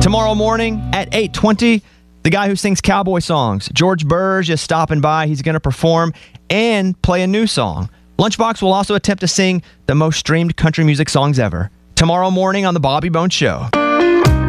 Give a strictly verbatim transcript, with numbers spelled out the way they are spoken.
Tomorrow morning at eight twenty, the guy who sings cowboy songs, George Burge, is stopping by. He's going to perform and play a new song. Lunchbox will also attempt to sing the most streamed country music songs ever. Tomorrow morning on The Bobby Bones Show.